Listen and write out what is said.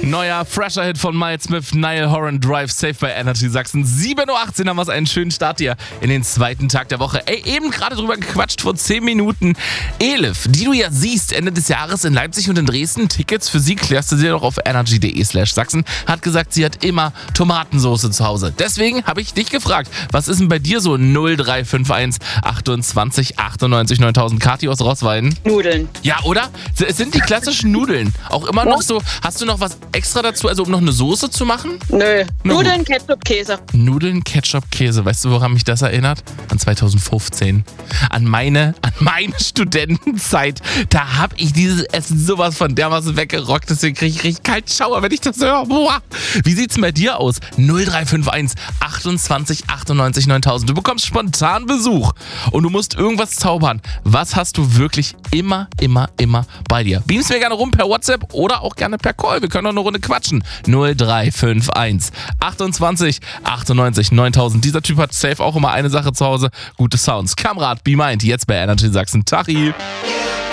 Neuer, fresher Hit von Miles Smith, Niall Horan, Drive Safe bei Energy Sachsen. 7.18 Uhr haben wir einen schönen Start hier in den zweiten Tag der Woche. Ey, eben gerade drüber gequatscht vor 10 Minuten. Elif, die du ja siehst Ende des Jahres in Leipzig und in Dresden. Tickets für sie klärst du dir doch auf energy.de/Sachsen. Hat gesagt, sie hat immer Tomatensoße zu Hause. Deswegen habe ich dich gefragt, was ist denn bei dir so 0351 28 98 9000? Kathi aus Rossweiden? Nudeln. Ja, oder? Es sind die klassischen Nudeln. Auch immer noch so. Hast du noch was extra dazu, also um noch eine Soße zu machen? Nö. Na Nudeln, Ketchup, Käse. Nudeln, Ketchup, Käse. Weißt du, woran mich das erinnert? An 2015. An meine Studentenzeit. Da habe ich dieses Essen sowas von dermaßen weggerockt. Deswegen kriege ich richtig kalten Schauer, wenn ich das höre. Boah. Wie sieht's denn bei dir aus? 0351 28 98 9000. Du bekommst spontan Besuch und du musst irgendwas zaubern. Was hast du wirklich immer bei dir? Beamst mir gerne rum per WhatsApp oder auch gerne per Call. Wir können noch eine Runde quatschen. 0351 28 98 9000. Dieser Typ hat safe auch immer eine Sache zu Hause. Gute Sounds. Kamerad, Be Mind, jetzt bei Energy Sachsen. Tachi.